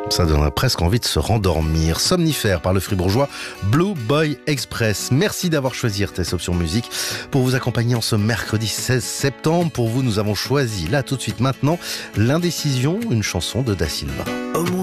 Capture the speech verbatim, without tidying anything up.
Ça donnerait presque envie de se rendormir. Somnifère par le fribourgeois Blue Boy Express. Merci d'avoir choisi R T S Option Musique pour vous accompagner en ce mercredi seize septembre. Pour vous, nous avons choisi là tout de suite maintenant l'Indécision, une chanson de Da Silva.